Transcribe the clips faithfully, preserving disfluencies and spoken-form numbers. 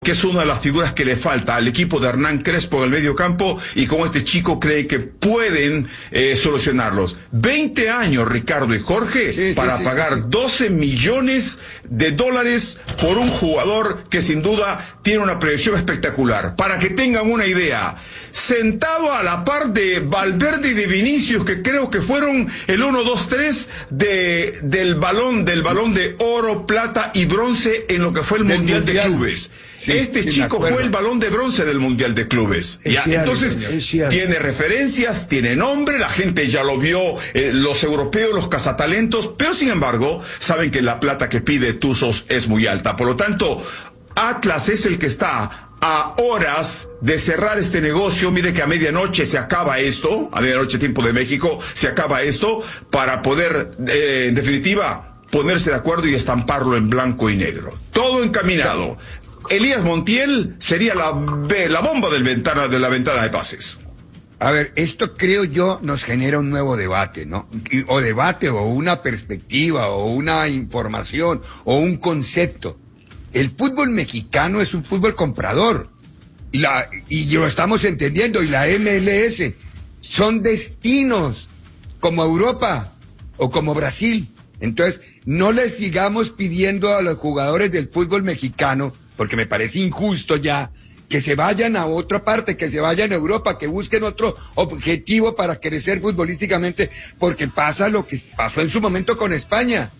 que es una de las figuras que le falta al equipo de Hernán Crespo en el medio campo, y como este chico cree que pueden eh, solucionarlos. veinte años, Ricardo y Jorge, sí, para sí, sí, pagar sí, sí. doce millones de dólares por un jugador que sin duda tiene una proyección espectacular. Para que tengan una idea, sentado a la par de Valverde y de Vinicius, que creo que fueron el uno, dos, tres de, del balón, del balón de oro, plata y bronce en lo que fue el Mundial, mundial de Clubes. Sí, este sí, chico fue el balón de bronce del Mundial de Clubes. Ya, cierto, entonces, tiene referencias, tiene nombre, la gente ya lo vio, eh, los europeos, los cazatalentos, pero sin embargo, saben que la plata que pide Tuzos es muy alta. Por lo tanto, Atlas es el que está a horas de cerrar este negocio. Mire que a medianoche se acaba esto, a medianoche tiempo de México, se acaba esto, para poder, eh, en definitiva, ponerse de acuerdo y estamparlo en blanco y negro. Todo encaminado. Elías Montiel sería la, la bomba del ventana, de la ventana de pases. A ver, esto creo yo nos genera un nuevo debate, ¿no? O debate, o una perspectiva, o una información, o un concepto. El fútbol mexicano es un fútbol comprador. Y, la, y lo estamos entendiendo, y la M L S son destinos como Europa o como Brasil. Entonces, no les sigamos pidiendo a los jugadores del fútbol mexicano, porque me parece injusto ya, que se vayan a otra parte, que se vayan a Europa, que busquen otro objetivo para crecer futbolísticamente, porque pasa lo que pasó en su momento con España.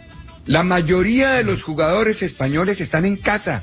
La mayoría de los jugadores españoles están en casa,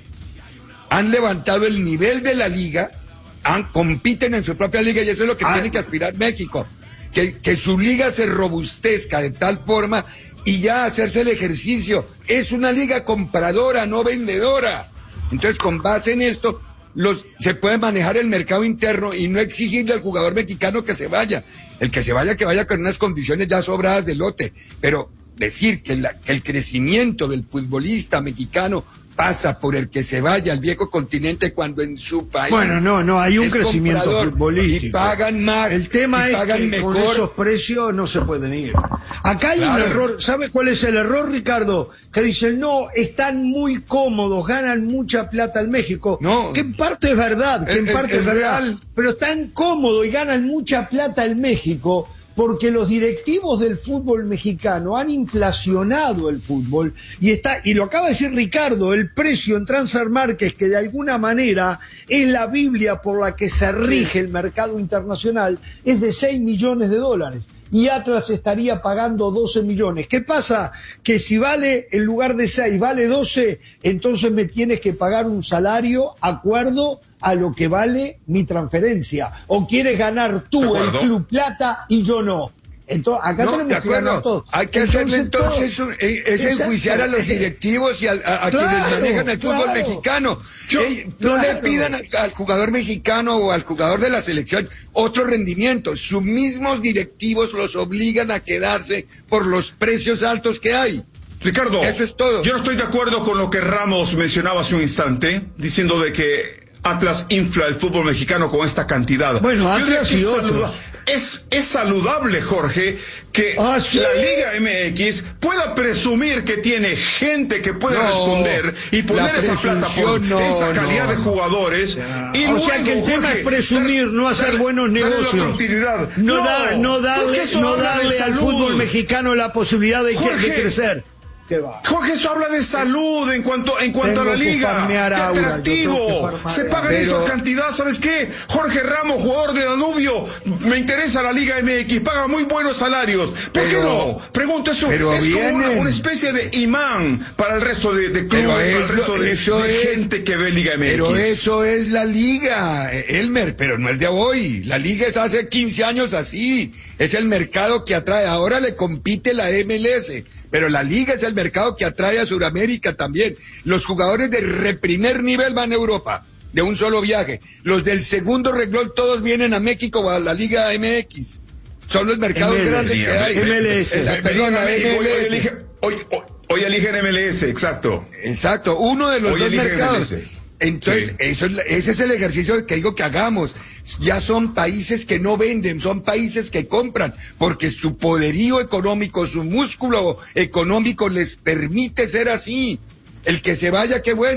han levantado el nivel de la liga, han, compiten en su propia liga, y eso es lo que ah. tiene que aspirar México, que, que su liga se robustezca de tal forma y ya hacerse el ejercicio. Es una liga compradora, no vendedora. Entonces, con base en esto, los, se puede manejar el mercado interno y no exigirle al jugador mexicano que se vaya. El que se vaya, que vaya con unas condiciones ya sobradas de lote. Pero decir que, la, que el crecimiento del futbolista mexicano pasa por el que se vaya al viejo continente cuando en su país... Bueno, no, no, hay un crecimiento futbolístico. Y pagan más. El tema es que mejor. Con esos precios no se pueden ir. Acá hay claro. un error. ¿Sabes cuál es el error, Ricardo? Que dicen, no, están muy cómodos, ganan mucha plata en México. No. Que en parte es verdad, que en parte es, es verdad. Real. Pero están cómodos y ganan mucha plata en México porque los directivos del fútbol mexicano han inflacionado el fútbol, y está, y lo acaba de decir Ricardo, el precio en Transfer Market, que de alguna manera es la Biblia por la que se rige el mercado internacional, es de seis millones de dólares. Y Atlas estaría pagando doce millones. ¿Qué pasa? Que si vale, en lugar de seis, vale doce, entonces me tienes que pagar un salario acuerdo a lo que vale mi transferencia. O quieres ganar tú el Club Plata y yo no. Entonces, acá no, tenemos que ganar todos. Hay que hacerle entonces, todo, es, es enjuiciar a los directivos y a, a, a claro, quienes manejan el fútbol claro. mexicano. Yo, Ey, no claro. le pidan al, al jugador mexicano o al jugador de la selección otro rendimiento. Sus mismos directivos los obligan a quedarse por los precios altos que hay. Ricardo, eso es todo. Yo no estoy de acuerdo con lo que Ramos mencionaba hace un instante, diciendo de que Atlas infla el fútbol mexicano con esta cantidad. Bueno, Atlas y otros. Es, es saludable, Jorge, que ah, ¿sí? la Liga M X pueda presumir que tiene gente que puede no, responder y poner esa plata por no, esa calidad no, de jugadores. Ya. Y o luego, sea que el Jorge, tema es presumir, dar, no hacer dar, buenos negocios. No, no, dar, no darle, no darle al fútbol mexicano la posibilidad de, Jorge, de crecer. Jorge, eso habla de salud en cuanto en cuanto tengo a la liga. Qué atractivo. Se pagan pero... esa cantidad, ¿sabes qué? Jorge Ramos, jugador de Danubio, me interesa la Liga M X, paga muy buenos salarios. ¿Por pero... qué no? Pregunto, eso es como una, una especie de imán para el resto de, de clubes, para el resto de, eso de es... gente que ve Liga M X. Pero eso es la Liga, Elmer, pero no es de hoy. La Liga es hace quince años así. Es el mercado que atrae. Ahora le compite la M L S. Pero la Liga es el mercado que atrae a Sudamérica también. Los jugadores de reprimer nivel van a Europa, de un solo viaje. Los del segundo renglón todos vienen a México o a la Liga M X. Son los mercados M L S, grandes sí, que hay. M L S. La, perdón, la M L S. Hoy, hoy, hoy eligen M L S, exacto. Exacto, uno de los hoy dos mercados. M L S. Entonces, sí. eso es, ese es el ejercicio que digo que hagamos. Ya son países que no venden, son países que compran, porque su poderío económico, su músculo económico les permite ser así. El que se vaya, qué bueno,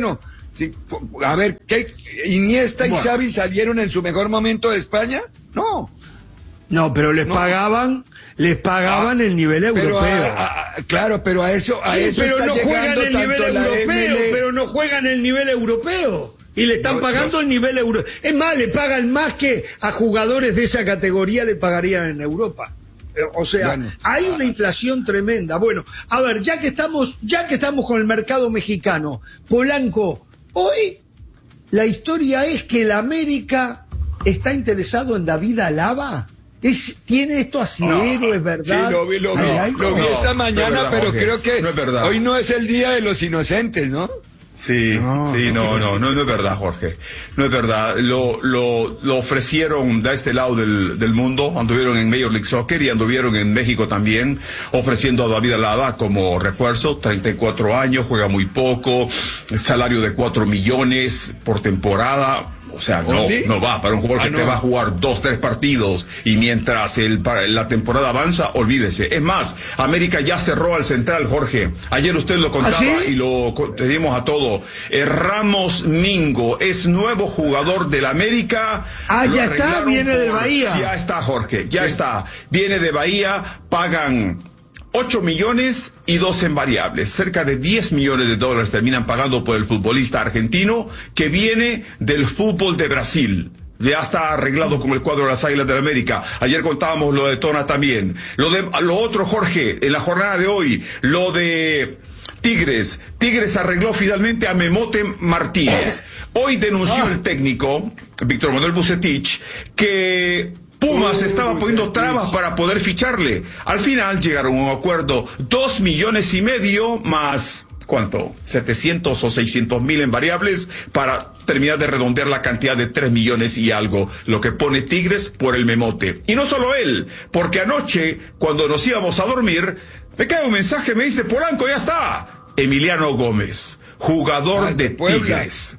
Sí, a ver, ¿qué? ¿Iniesta y Bueno. Xavi salieron en su mejor momento de España? No. No, pero les No. pagaban, les pagaban Ah, el nivel pero europeo. a- a- a- claro, pero a eso, a Sí, eso pero está no juegan llegando el nivel tanto la europeo, M L. pero no juegan el nivel europeo. Y le están No, pagando no. el nivel europeo. Es más, le pagan más que a jugadores de esa categoría le pagarían en Europa. Eh, O sea, Bueno. hay una inflación tremenda. Bueno, a ver, ya que estamos, ya que estamos con el mercado mexicano, Polanco, hoy la historia es que el América está interesado en David Alaba. Es, ¿Tiene esto asidero? No. ¿Es verdad? Sí, lo vi, lo vi, Hay algo. lo vi No, esta no mañana, es verdad, pero Jorge, creo que no es verdad. hoy no es el día de los inocentes, ¿no? Sí, No. sí, no, no, no, no es verdad, Jorge. No es verdad. Lo, lo, lo ofrecieron de este lado del, del mundo, anduvieron en Major League Soccer y anduvieron en México también, ofreciendo a David Alaba como refuerzo, treinta y cuatro años, juega muy poco, salario de cuatro millones por temporada. O sea, no, ¿Sí? no va para un jugador Ah, que no. te va a jugar dos, tres partidos y mientras el, para- la temporada avanza, olvídese. Es más, América ya cerró al central, Jorge. Ayer usted lo contaba ¿Ah, sí? y lo co- te dimos a todo. Eh, Ramos Mingo es nuevo jugador del América. Ah, Lo ya está, arreglaron viene del Bahía. Sí, ya está, Jorge, ya está. Viene de Bahía, pagan ocho millones y dos en variables. Cerca de diez millones de dólares terminan pagando por el futbolista argentino que viene del fútbol de Brasil. Ya está arreglado con el cuadro de las Águilas del América. Ayer contábamos lo de Tona también. Lo de, lo otro, Jorge, en la jornada de hoy, lo de Tigres. Tigres arregló finalmente a Memote Martínez. Hoy denunció el técnico, Víctor Manuel Bucetich, que Pumas estaba poniendo trabas para poder ficharle. Al final llegaron a un acuerdo, dos millones y medio más, ¿cuánto? setecientos o seiscientos mil en variables para terminar de redondear la cantidad de tres millones y algo, lo que pone Tigres por el Memote. Y no solo él, porque anoche, cuando nos íbamos a dormir, me cae un mensaje, me dice, Polanco, ya está. Emiliano Gómez, jugador Ah, de de Puebla. Tigres.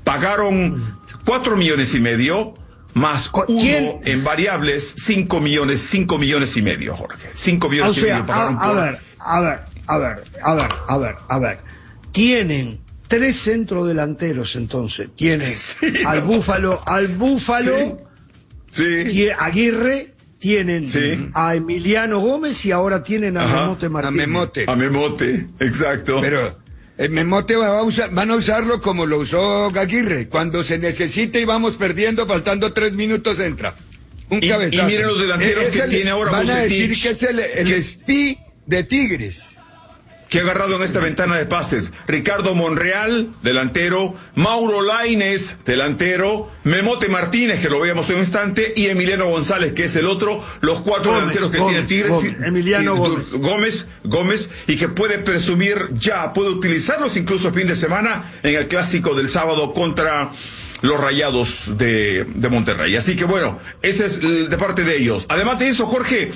Pagaron cuatro millones y medio, más uno ¿Quién? en variables, cinco millones, cinco millones y medio, Jorge. Cinco millones O y sea, medio pagaron a, a por... ver, a ver, a ver, a ver, a ver, a ver. Tienen tres centrodelanteros entonces. Tienen Sí, al no. Búfalo, al Búfalo, Sí. y Aguirre, tienen Sí. a Emiliano Gómez y ahora tienen a Ajá, Memote A Martínez. Memote. A Memote, exacto. Pero el Memote va a usar, van a usarlo como lo usó Aguirre. Cuando se necesite y vamos perdiendo, faltando tres minutos entra. Un Y- cabezazo. y miren los delanteros Es que el- tiene ahora Van a Vucetich. decir que es el, el Que- espí de Tigres. que ha agarrado en esta ventana de pases. Ricardo Monreal, delantero. Mauro Lainez, delantero. Memote Martínez, que lo veíamos en un instante. Y Emiliano González, que es el otro. Los cuatro Gómez, delanteros que Gómez, tiene Tigres. Gómez, Y- Emiliano y- Gómez. Gómez. Gómez. Y que puede presumir ya, puede utilizarlos incluso el fin de semana en el clásico del sábado contra los Rayados de, de Monterrey. Así que bueno, ese es el- de parte de ellos. Además de eso, Jorge,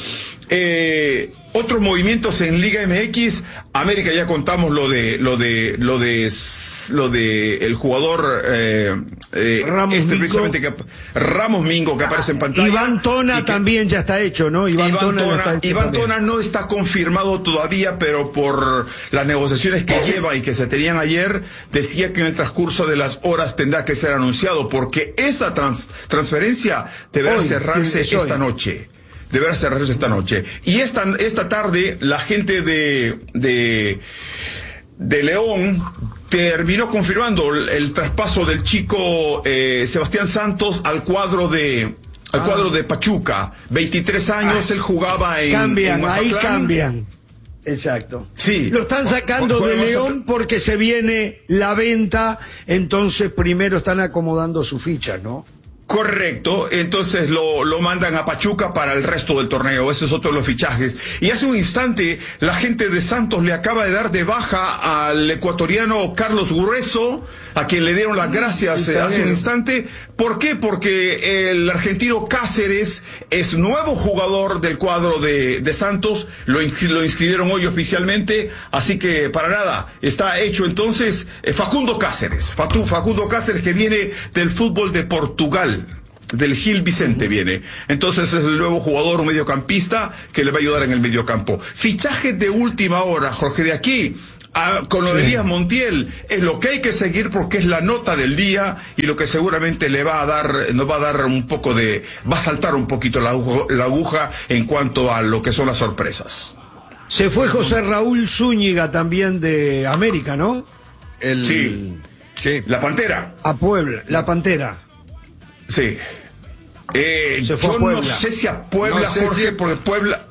eh, otros movimientos en Liga M X. América, ya contamos lo de, lo de, lo de, lo de el jugador, eh, eh, Ramos este Mingo. precisamente que, Ramos Mingo, que aparece en pantalla. Iván Tona Y que- también ya está hecho, ¿no? Iván, Iván Tona, ya Tona, está hecho Iván también. Tona no está confirmado todavía, pero por las negociaciones que lleva y que se tenían ayer, decía que en el transcurso de las horas tendrá que ser anunciado, porque esa trans- transferencia deberá Hoy, cerrarse es hoy. esta noche. Deberá cerrarse esta noche. Y esta, esta tarde, la gente de, de, de León terminó confirmando el, el traspaso del chico eh, Sebastián Santos al cuadro de al Ah. cuadro de Pachuca. veintitrés años, Ah. él jugaba en Cambian, en ahí Mazatlán. cambian. Exacto. Sí. Lo están sacando Juega de en León Mazatlán. porque se viene la venta, entonces primero están acomodando su ficha, ¿no? Correcto, entonces lo, lo mandan a Pachuca para el resto del torneo, ese es otro de los fichajes. Y hace un instante la gente de Santos le acaba de dar de baja al ecuatoriano Carlos Grueso, a quien le dieron las gracias eh, hace un instante. ¿Por qué? Porque el argentino Cáceres es nuevo jugador del cuadro de, de Santos, lo, inscri- lo inscribieron hoy oficialmente, así que para nada, está hecho entonces eh, Facundo Cáceres, Fatu- Facundo Cáceres que viene del fútbol de Portugal. Del Gil Vicente viene. Entonces es el nuevo jugador, un mediocampista que le va a ayudar en el mediocampo. Fichaje de última hora, Jorge, de aquí a, con lo de Díaz Montiel, es lo que hay que seguir porque es la nota del día y lo que seguramente le va a dar, nos va a dar un poco de, va a saltar un poquito la, la aguja en cuanto a lo que son las sorpresas. Se fue José Raúl Zúñiga también de América, ¿no? El... Sí, sí, la Pantera. A Puebla, la Pantera. Sí. Eh, yo no sé si a Puebla, no sé Jorge, si... porque Puebla...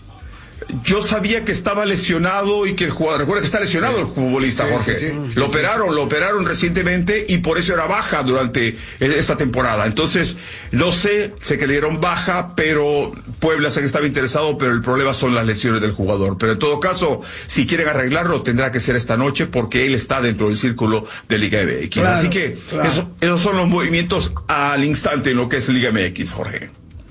Yo sabía que estaba lesionado y que el jugador, recuerda que está lesionado el futbolista, sí, Jorge. Sí, sí, sí, lo operaron, lo operaron recientemente y por eso era baja durante esta temporada. Entonces, no sé, sé que le dieron baja, pero Puebla sé que estaba interesado, pero el problema son las lesiones del jugador. Pero en todo caso, si quieren arreglarlo, tendrá que ser esta noche porque él está dentro del círculo de Liga M X. Claro, así que claro. eso, esos son los movimientos al instante en lo que es Liga M X, Jorge.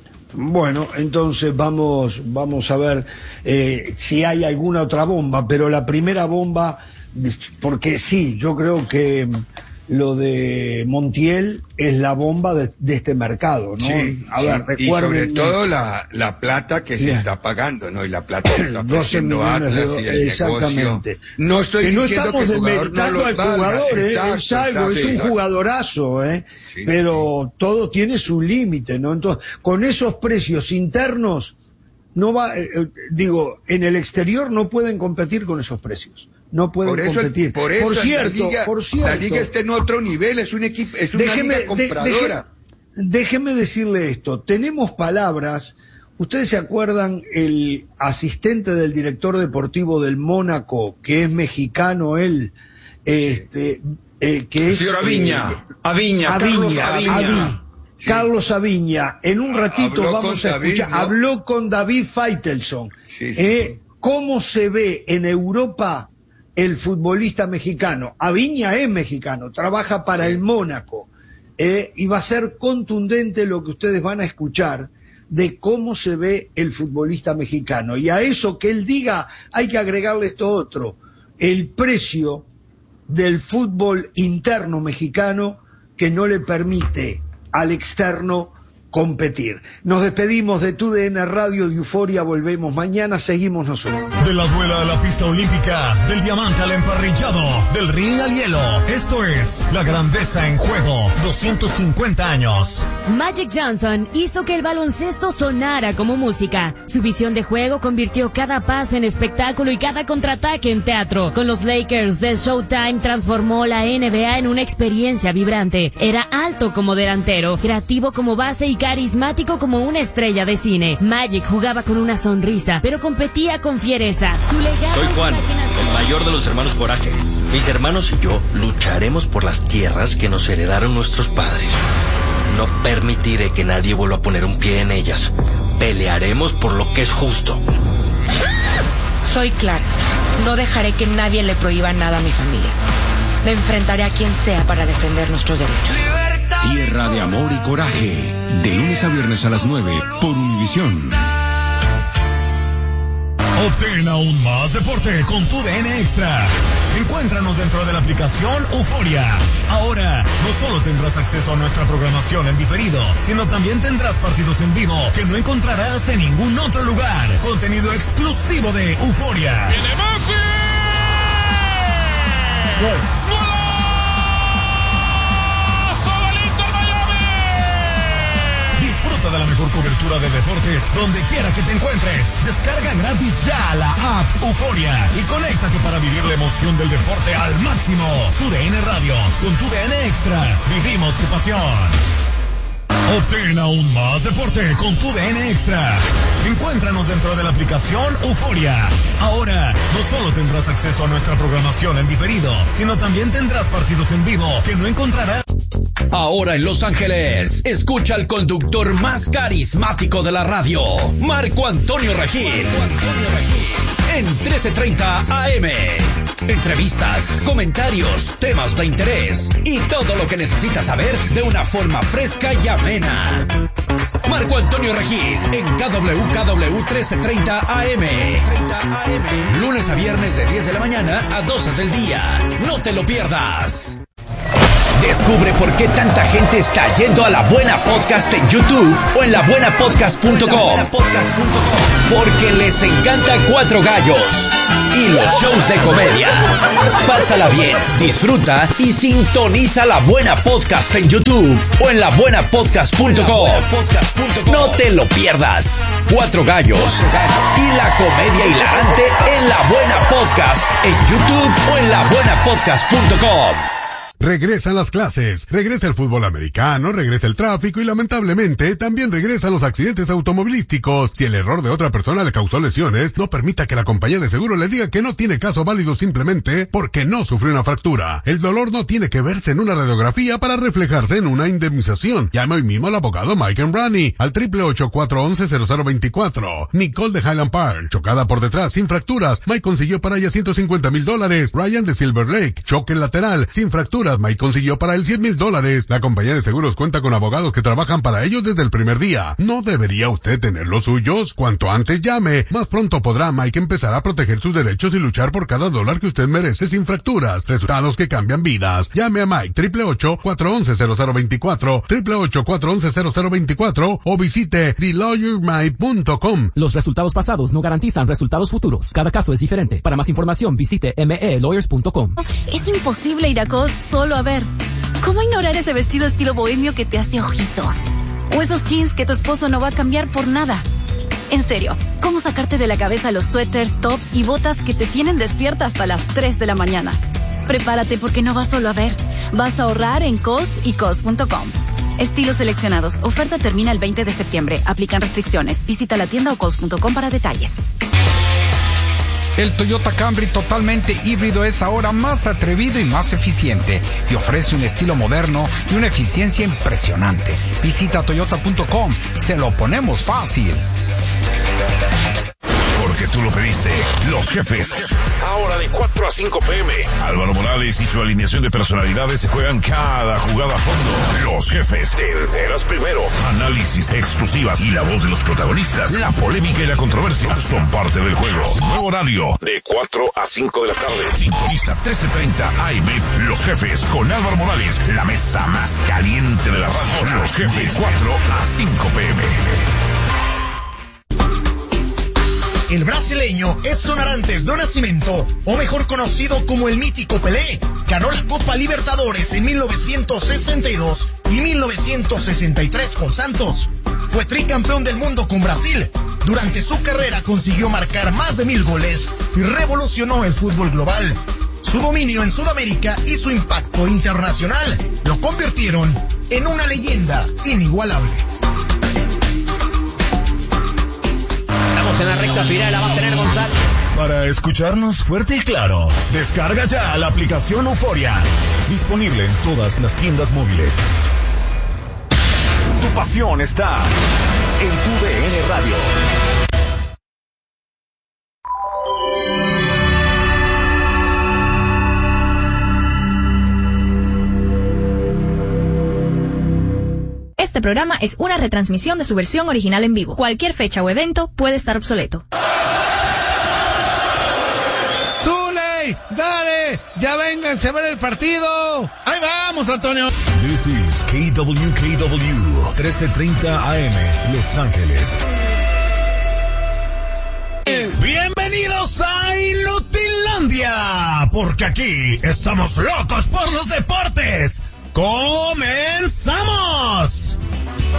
Bueno, entonces vamos, vamos a ver eh, si hay alguna otra bomba, pero la primera bomba, porque sí, yo creo que lo de Montiel es la bomba de, de este mercado, ¿no? Sí, a ver, sí, recuerden, y sobre todo la, la plata que yeah. se está pagando, ¿no? Y la plata que está ofreciendo Atlas y el exactamente. Negocio. No estoy que no diciendo estamos que el jugador demeritando no al jugador, ¿eh? Exacto, es algo, exacto, es un exacto. jugadorazo, ¿eh? Sí, pero sí. todo tiene su límite, ¿no? Entonces, con esos precios internos, no va, eh, digo, en el exterior no pueden competir con esos precios. No pueden por eso, competir. Por, eso por cierto, la liga, por cierto. La liga está en otro nivel, es un equipo, es una déjeme, liga compradora. De, déjeme, déjeme decirle esto, tenemos palabras, ustedes se acuerdan el asistente del director deportivo del Mónaco, que es mexicano él, este, eh, que es... Señor Aviña, eh, Aviña, Aviña, Carlos Aviña. Aviña. Sí. Carlos Aviña, en un ratito habló vamos a escuchar, David, ¿no? habló con David Faitelson. Sí, sí. Eh, ¿Cómo se ve en Europa el futbolista mexicano? Aviña es mexicano, trabaja para sí. el Mónaco, eh, y va a ser contundente lo que ustedes van a escuchar de cómo se ve el futbolista mexicano. Y a eso que él diga hay que agregarle esto otro, el precio del fútbol interno mexicano que no le permite al externo competir. Nos despedimos de Tu D N Radio de Euforia, volvemos mañana, seguimos nosotros. De la duela a la pista olímpica, del diamante al emparrillado, del ring al hielo, esto es La Grandeza en Juego, doscientos cincuenta años. Magic Johnson hizo que el baloncesto sonara como música. Su visión de juego convirtió cada pase en espectáculo y cada contraataque en teatro. Con los Lakers de Showtime transformó la N B A en una experiencia vibrante. Era alto como delantero, creativo como base y carismático como una estrella de cine. Magic jugaba con una sonrisa, pero competía con fiereza. Su legado Soy Juan, el mayor de los hermanos Coraje. Mis hermanos y yo lucharemos por las tierras que nos heredaron nuestros padres. No permitiré que nadie vuelva a poner un pie en ellas. Pelearemos por lo que es justo. Soy Clara. No dejaré que nadie le prohíba nada a mi familia. Me enfrentaré a quien sea para defender nuestros derechos. Tierra de amor y coraje. De lunes a viernes a las nueve por Univisión. Obtén aún más deporte con Tu D N Extra. Encuéntranos dentro de la aplicación Euforia. Ahora, no solo tendrás acceso a nuestra programación en diferido, sino también tendrás partidos en vivo que no encontrarás en ningún otro lugar. Contenido exclusivo de Euforia. ¡Viene Messi! ¡Gol! Disfruta de la mejor cobertura de deportes donde quiera que te encuentres. Descarga gratis ya la app Euforia y conéctate para vivir la emoción del deporte al máximo. Tu D N Radio, con Tu D N Extra, vivimos tu pasión. Obtén aún más deporte con Tu D N Extra. Encuéntranos dentro de la aplicación Euforia. Ahora, no solo tendrás acceso a nuestra programación en diferido, sino también tendrás partidos en vivo que no encontrarás. Ahora en Los Ángeles, escucha al conductor más carismático de la radio, Marco Antonio Regil. Marco Antonio Regil. En trece treinta A M. Entrevistas, comentarios, temas de interés y todo lo que necesitas saber de una forma fresca y amena. Marco Antonio Regil en K W K W trece treinta A M. Lunes a viernes de diez de la mañana a doce del día. No te lo pierdas. Descubre por qué tanta gente está yendo a La Buena Podcast en YouTube o en la buena podcast punto com. Porque les encanta Cuatro Gallos y los shows de comedia. Pásala bien, disfruta y sintoniza La Buena Podcast en YouTube o en la buena podcast punto com. No te lo pierdas. Cuatro Gallos y la comedia hilarante en La Buena Podcast en YouTube o en la buena podcast punto com. Regresan las clases, regresa el fútbol americano, regresa el tráfico y lamentablemente también regresan los accidentes automovilísticos. Si el error de otra persona le causó lesiones, no permita que la compañía de seguro le diga que no tiene caso válido simplemente porque no sufrió una fractura. El dolor no tiene que verse en una radiografía para reflejarse en una indemnización. Llame hoy mismo al abogado Mike Embrani al triple ocho, cuatro once, cero cero veinticuatro. Nicole de Highland Park, chocada por detrás sin fracturas, Mike consiguió para ella ciento cincuenta mil dólares. Ryan de Silver Lake, choque lateral sin fracturas, Mike consiguió para él cien mil dólares. La compañía de seguros cuenta con abogados que trabajan para ellos desde el primer día. ¿No debería usted tener los suyos? Cuanto antes llame, más pronto podrá Mike empezar a proteger sus derechos y luchar por cada dólar que usted merece sin fracturas. Resultados que cambian vidas. Llame a Mike triple ocho, cuatro once, cero cero veinticuatro, triple ocho, cuatro once, cero cero veinticuatro o visite the lawyer mike punto com. Los resultados pasados no garantizan resultados futuros. Cada caso es diferente. Para más información visite m e lawyers punto com. Es imposible ir a Cos solo a ver. ¿Cómo ignorar ese vestido estilo bohemio que te hace ojitos? O esos jeans que tu esposo no va a cambiar por nada. En serio, ¿cómo sacarte de la cabeza los suéteres, tops y botas que te tienen despierta hasta las tres de la mañana? Prepárate porque no vas solo a ver. Vas a ahorrar en Cos y Cos punto com. Estilos seleccionados. Oferta termina el veinte de septiembre. Aplican restricciones. Visita la tienda o cos punto com para detalles. El Toyota Camry totalmente híbrido es ahora más atrevido y más eficiente y ofrece un estilo moderno y una eficiencia impresionante. Visita toyota punto com, se lo ponemos fácil. Porque tú lo pediste. Los Jefes. Ahora de cuatro a cinco pe eme. Álvaro Morales y su alineación de personalidades se juegan cada jugada a fondo. Los Jefes. Te enteras primero. Análisis, exclusivas y la voz de los protagonistas. La polémica y la controversia son parte del juego. Nuevo horario de cuatro a cinco de la tarde. Sintoniza trece treinta a eme. Los Jefes con Álvaro Morales. La mesa más caliente de la radio. Los Jefes. cuatro a cinco pe eme. El brasileño Edson Arantes do Nascimento, o mejor conocido como el mítico Pelé, ganó la Copa Libertadores en mil novecientos sesenta y dos y mil novecientos sesenta y tres con Santos. Fue tricampeón del mundo con Brasil. Durante su carrera consiguió marcar más de mil goles y revolucionó el fútbol global. Su dominio en Sudamérica y su impacto internacional lo convirtieron en una leyenda inigualable. En la recta final la va a tener González. Para escucharnos fuerte y claro, descarga ya la aplicación Euforia. Disponible en todas las tiendas móviles. Tu pasión está en tu D N Radio. Este programa es una retransmisión de su versión original en vivo. Cualquier fecha o evento puede estar obsoleto. ¡Zuley! ¡Dale! ¡Ya vénganse a ver el partido! ¡Ahí vamos, Antonio! This is K W K W, trece treinta A M, Los Ángeles. Bienvenidos a Inutilandia, porque aquí estamos locos por los deportes. ¡Comenzamos!